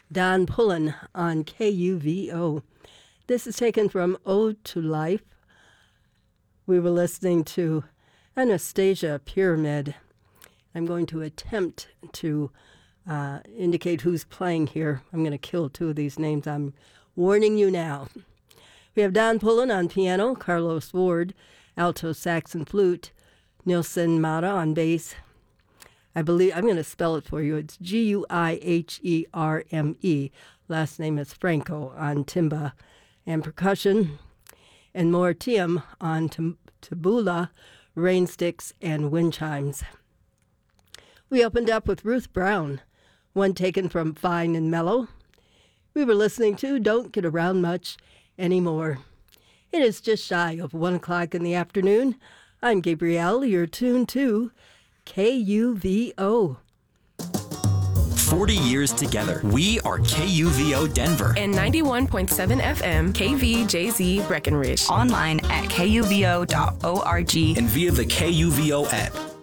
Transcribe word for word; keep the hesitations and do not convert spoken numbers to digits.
Don Pullen on K U V O. This is taken from Ode to Life. We were listening to Anastasia Pyramid. I'm going to attempt to uh, indicate who's playing here. I'm going to kill two of these names. I'm warning you now. We have Don Pullen on piano, Carlos Ward, alto sax and flute, Nilsen Mata on bass. I believe, I'm going to spell it for you. It's G U I H E R M E. Last name is Franco on timba and percussion. And Mortium on tam- tabula, rain sticks, and wind chimes. We opened up with Ruth Brown, one taken from Fine and Mellow. We were listening to Don't Get Around Much Anymore. It is just shy of one o'clock in the afternoon. I'm Gabrielle. You're tuned to K U V O. forty years together. We are K U V O Denver. And ninety-one point seven F M K V J Z Breckenridge. Online at K U V O dot org. And via the K U V O app.